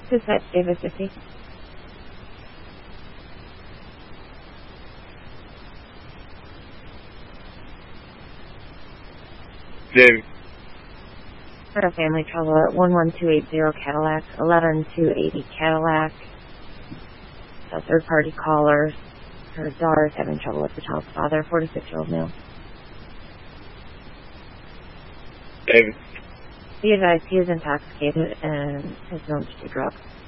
Dispatch David 50. David. For a family trouble at 11280 Cadillac, 11280 Cadillac. A third-party caller. Her daughter is having trouble with the child's father, 46-year-old male. David. Be advised he is intoxicated and has known to do drugs.